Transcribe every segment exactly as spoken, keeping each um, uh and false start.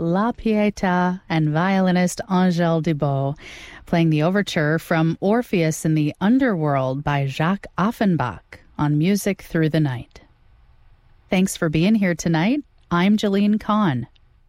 La Pietà and violinist Angèle Dubos, playing the overture from Orpheus in the Underworld by Jacques Offenbach on Music Through the Night. Thanks for being here tonight. I'm Jolene Kahn.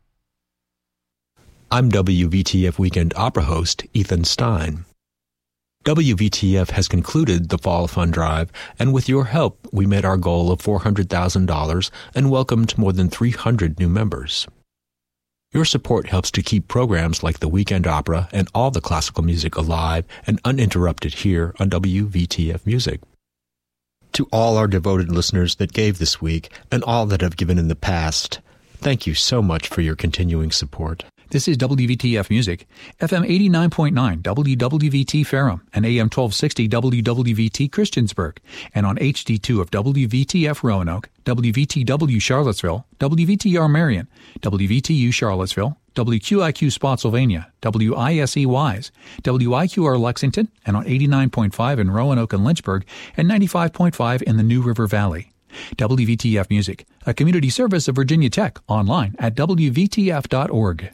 I'm W V T F Weekend Opera host Ethan Stein. W V T F has concluded the Fall Fund Drive, and with your help, we met our goal of four hundred thousand dollars and welcomed more than three hundred new members. Your support helps to keep programs like the Weekend Opera and all the classical music alive and uninterrupted here on W V T F Music. To all our devoted listeners that gave this week and all that have given in the past, thank you so much for your continuing support. This is W V T F Music, F M eighty-nine point nine W W V T Ferrum and A M twelve sixty W W V T Christiansburg, and on H D two of W V T F Roanoke, W V T W Charlottesville, W V T R Marion, W V T U Charlottesville, W Q I Q Spotsylvania, W I S E Wise, W I Q R Lexington, and on eighty-nine point five in Roanoke and Lynchburg, and ninety-five point five in the New River Valley. W V T F Music, a community service of Virginia Tech, online at W V T F dot org.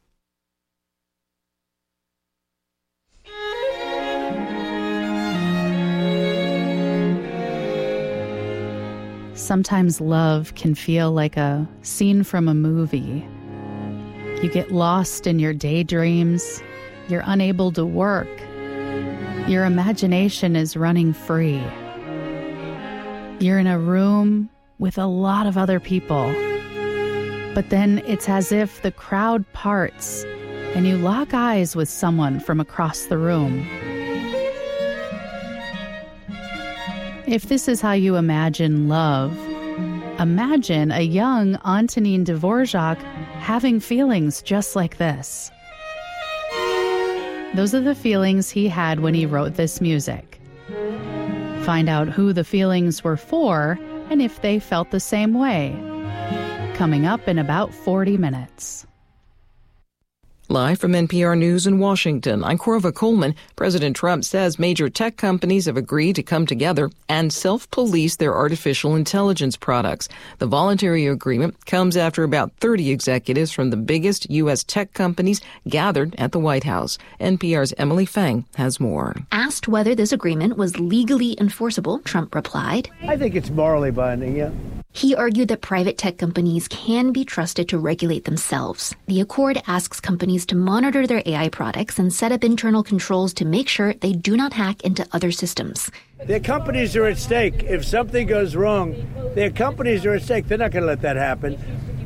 Sometimes love can feel like a scene from a movie. You get lost in your daydreams. You're unable to work. Your imagination is running free. You're in a room with a lot of other people. But then it's as if the crowd parts and you lock eyes with someone from across the room. If this is how you imagine love, imagine a young Antonin Dvorak having feelings just like this. Those are the feelings he had when he wrote this music. Find out who the feelings were for and if they felt the same way. Coming up in about forty minutes. Live from N P R News in Washington, I'm Corva Coleman. President Trump says major tech companies have agreed to come together and self-police their artificial intelligence products. The voluntary agreement comes after about thirty executives from the biggest U S tech companies gathered at the White House. N P R's Emily Fang has more. Asked whether this agreement was legally enforceable, Trump replied, I think it's morally binding, yeah. He argued that private tech companies can be trusted to regulate themselves. The accord asks companies to monitor their A I products and set up internal controls to make sure they do not hack into other systems. Their companies are at stake. If something goes wrong, their companies are at stake. They're not going to let that happen.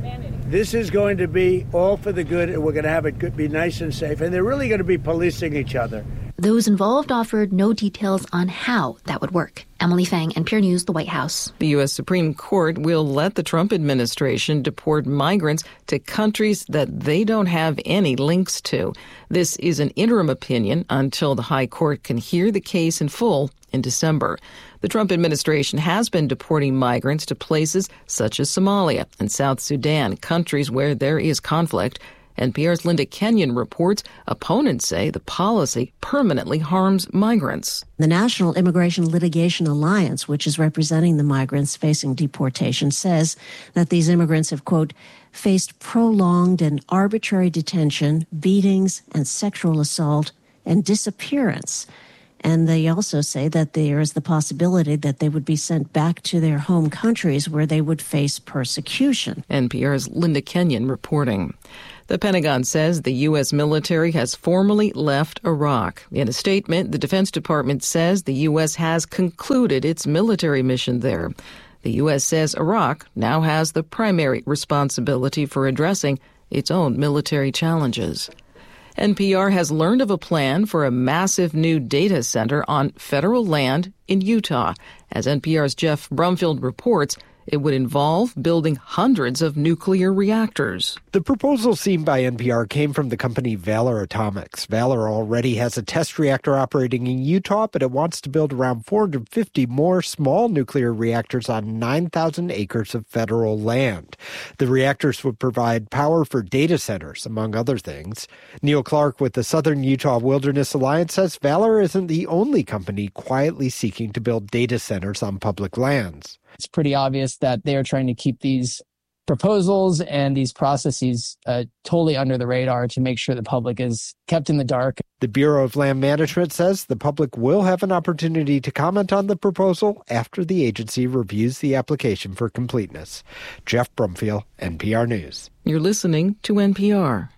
This is going to be all for the good, and we're going to have it be nice and safe. And they're really going to be policing each other. Those involved offered no details on how that would work. Emily Fang, N P R News, the White House. The U S Supreme Court will let the Trump administration deport migrants to countries that they don't have any links to. This is an interim opinion until the High Court can hear the case in full in December. The Trump administration has been deporting migrants to places such as Somalia and South Sudan, countries where there is conflict. N P R's Linda Kenyon reports opponents say the policy permanently harms migrants. The National Immigration Litigation Alliance, which is representing the migrants facing deportation, says that these immigrants have, quote, faced prolonged and arbitrary detention, beatings, and sexual assault, and disappearance. And they also say that there is the possibility that they would be sent back to their home countries where they would face persecution. N P R's Linda Kenyon reporting. The Pentagon says the U S military has formally left Iraq. In a statement, the Defense Department says the U S has concluded its military mission there. The U S says Iraq now has the primary responsibility for addressing its own military challenges. N P R has learned of a plan for a massive new data center on federal land in Utah. As N P R's Jeff Brumfield reports, it would involve building hundreds of nuclear reactors. The proposal seen by N P R came from the company Valor Atomics. Valor already has a test reactor operating in Utah, but it wants to build around four hundred fifty more small nuclear reactors on nine thousand acres of federal land. The reactors would provide power for data centers, among other things. Neil Clark with the Southern Utah Wilderness Alliance says Valor isn't the only company quietly seeking to build data centers on public lands. It's pretty obvious that they are trying to keep these proposals and these processes uh, totally under the radar to make sure the public is kept in the dark. The Bureau of Land Management says the public will have an opportunity to comment on the proposal after the agency reviews the application for completeness. Jeff Brumfield, N P R News. You're listening to N P R.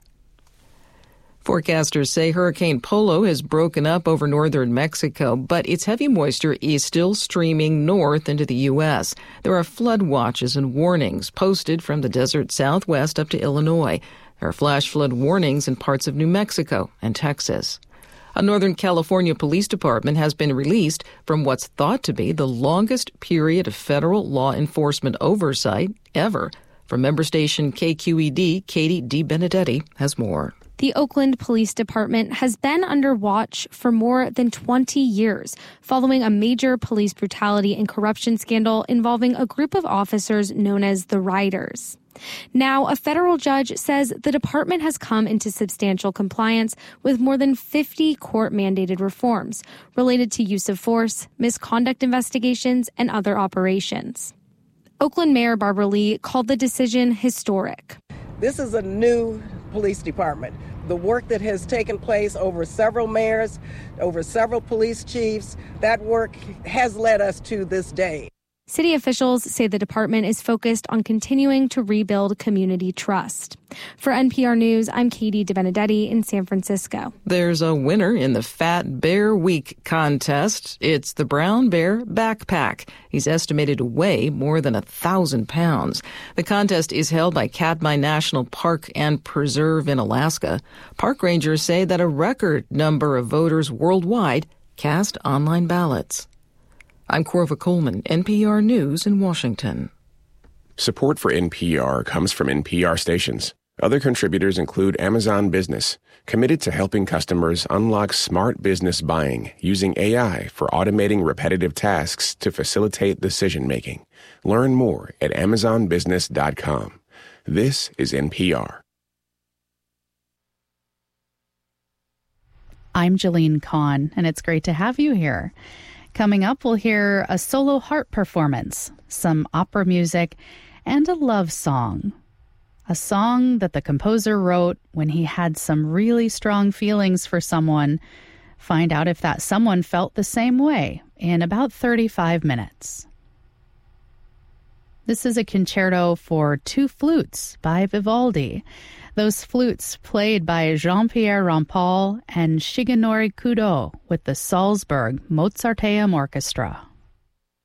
Forecasters say Hurricane Polo has broken up over northern Mexico, but its heavy moisture is still streaming north into the U S. There are flood watches and warnings posted from the desert southwest up to Illinois. There are flash flood warnings in parts of New Mexico and Texas. A Northern California police department has been released from what's thought to be the longest period of federal law enforcement oversight ever. From member station K Q E D, Katie DiBenedetti has more. The Oakland Police Department has been under watch for more than twenty years, following a major police brutality and corruption scandal involving a group of officers known as the Riders. Now, a federal judge says the department has come into substantial compliance with more than fifty court-mandated reforms related to use of force, misconduct investigations, and other operations. Oakland Mayor Barbara Lee called the decision historic. This is a new police department. The work that has taken place over several mayors, over several police chiefs, that work has led us to this day. City officials say the department is focused on continuing to rebuild community trust. For N P R News, I'm Katie DiBenedetti in San Francisco. There's a winner in the Fat Bear Week contest. It's the Brown Bear Backpack. He's estimated to weigh more than a thousand pounds. The contest is held by Katmai National Park and Preserve in Alaska. Park rangers say that a record number of voters worldwide cast online ballots. I'm Corva Coleman, N P R News in Washington. Support for N P R comes from N P R stations. Other contributors include Amazon Business, committed to helping customers unlock smart business buying using A I for automating repetitive tasks to facilitate decision-making. Learn more at amazon business dot com. This is N P R. I'm Jeline Kahn, and it's great to have you here. Coming up, we'll hear a solo harp performance, some opera music, and a love song. A song that the composer wrote when he had some really strong feelings for someone. Find out if that someone felt the same way in about thirty-five minutes. This is a concerto for two flutes by Vivaldi. Those flutes played by Jean-Pierre Rampal and Shigenori Kudo with the Salzburg Mozarteum Orchestra.